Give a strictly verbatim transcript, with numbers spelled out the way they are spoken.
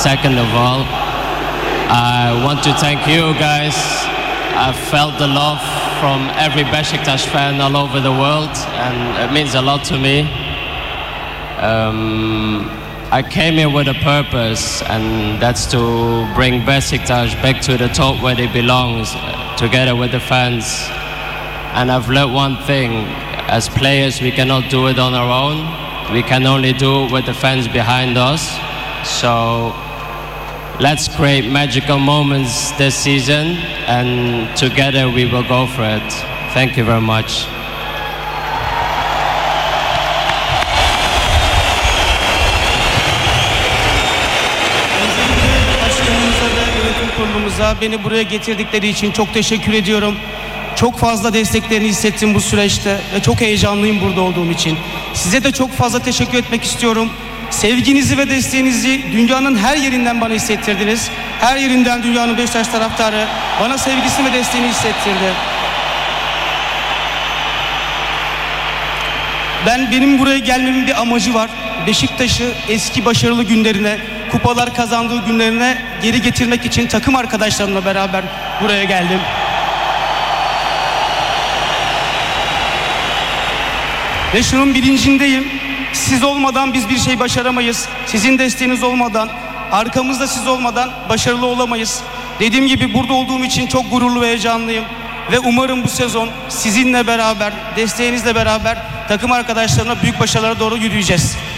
second of all, I want to thank you guys. I felt the love from every Beşiktaş fan all over the world, and it means a lot to me. Um, I came here with a purpose, and that's to bring Beşiktaş back to the top where it belongs, together with the fans. And I've learned one thing: as players, we cannot do it on our own. We can only do it with the fans behind us. So let's create magical moments this season, and together we will go for it. Thank you very much. Başkanımıza ve yönetim kurulumuza beni buraya getirdikleri için çok teşekkür ediyorum. Çok fazla desteklerini hissettim bu süreçte ve çok heyecanlıyım burada olduğum için. Size de çok fazla teşekkür etmek istiyorum. Sevginizi ve desteğinizi dünyanın her yerinden bana hissettirdiniz. Her yerinden dünyanın Beşiktaş taraftarı bana sevgisini ve desteğini hissettirdi. Ben benim buraya gelmemin bir amacı var. Beşiktaş'ı eski başarılı günlerine, kupalar kazandığı günlerine geri getirmek için takım arkadaşlarımla beraber buraya geldim. Ve şunun bilincindeyim. Siz olmadan biz bir şey başaramayız. Sizin desteğiniz olmadan, arkamızda siz olmadan başarılı olamayız. Dediğim gibi burada olduğum için çok gururlu ve heyecanlıyım. Ve umarım bu sezon sizinle beraber, desteğinizle beraber takım arkadaşlarına büyük başarılara doğru yürüyeceğiz.